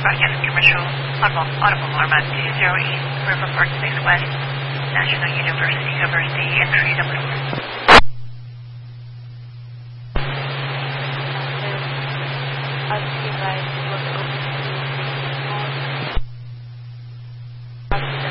Yes, commercial audible Armand 208 River Park Place West, National University covers the entry number. I'll be advised to look open to the